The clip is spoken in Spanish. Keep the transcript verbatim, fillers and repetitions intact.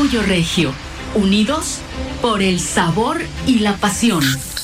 Orgullo Regio, unidos por el sabor y la pasión.